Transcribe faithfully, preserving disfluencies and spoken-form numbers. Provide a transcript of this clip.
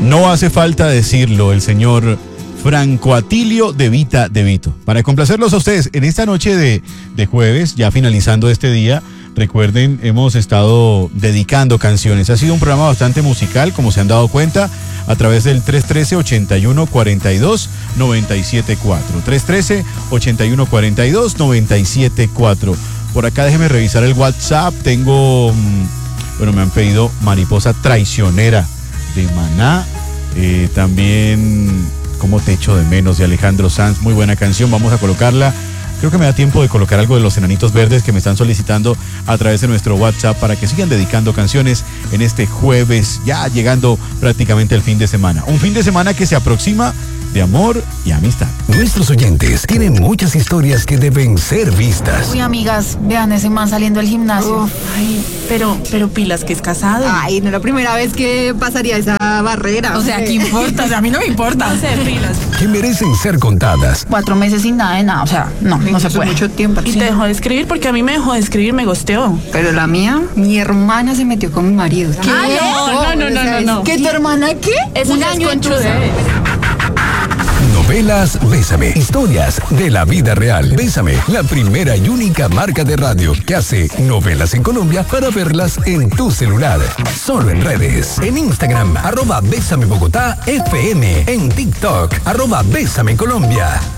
No hace falta decirlo, el señor Franco Atilio De Vita De Vito. Para complacerlos a ustedes, en esta noche de, de jueves, ya finalizando este día, recuerden, hemos estado dedicando canciones. Ha sido un programa bastante musical, como se han dado cuenta, a través del tres uno tres, ochenta y uno cuarenta y dos, noventa y siete cuatro. tres uno tres, ochenta y uno cuarenta y dos, noventa y siete cuatro. Por acá déjeme revisar el WhatsApp. Tengo, bueno, me han pedido Mariposa Traicionera de Maná. Eh, también Cómo te echo de menos de Alejandro Sanz. Muy buena canción, vamos a colocarla. Creo que me da tiempo de colocar algo de los Enanitos Verdes que me están solicitando a través de nuestro WhatsApp para que sigan dedicando canciones en este jueves, ya llegando prácticamente el fin de semana. Un fin de semana que se aproxima de amor y amistad. Nuestros oyentes tienen muchas historias que deben ser vistas. Uy, amigas, vean ese man saliendo del gimnasio. Uf, ay, pero, pero pilas que es casado. Ay, no es la primera vez que pasaría esa barrera. O sea, ¿qué importa? O sea, a mí no me importa. No sé, pilas. Que merecen ser contadas. Cuatro meses sin nada de nada, o sea, no, no se puede. Mucho tiempo. Y Sí. te dejó de escribir porque a mí me dejó de escribir, me gosteó. Pero la mía, mi hermana se metió con mi marido. ¿Qué? No, no, no, no, no. ¿Qué, tu hermana qué? Eso Un ya es año conchudez. Novelas Bésame. Historias de la vida real. Bésame, la primera y única marca de radio que hace novelas en Colombia para verlas en tu celular. Solo en redes. En Instagram, arroba Bésame Bogotá F M. En TikTok, arroba Bésame Colombia.